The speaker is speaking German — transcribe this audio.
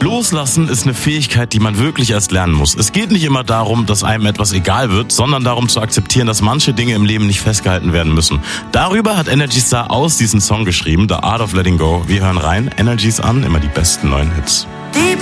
Loslassen ist eine Fähigkeit, die man wirklich erst lernen muss. Es geht nicht immer darum, dass einem etwas egal wird, sondern darum zu akzeptieren, dass manche Dinge im Leben nicht festgehalten werden müssen. Darüber hat Energy Star aus diesen Song geschrieben, The Art of Letting Go. Wir hören rein, Energies an, immer die besten neuen Hits. Deep